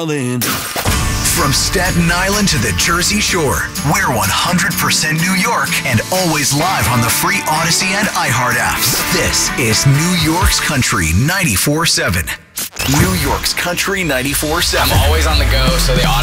From Staten Island to the Jersey Shore, we're 100% New York and always live on the free Odyssey and iHeart apps. This is New York's Country 94.7. New York's Country 94.7. I'm always on the go, so the